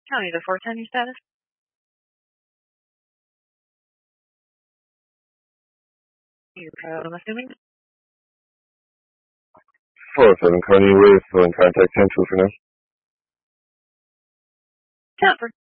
County, the 410, your status? Your code, I'm assuming? 407 Coney with in contact 10-2 for now. Stanford.